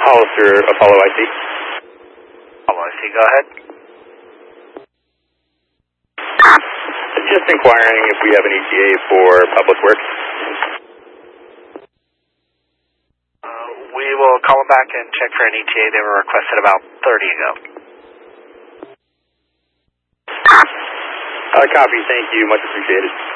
Hollister, Apollo IC. Apollo IC, go ahead. Just inquiring if we have an ETA for public works. We will call them back and check for an ETA. They were requested about 30 ago. Copy, thank you, much appreciated.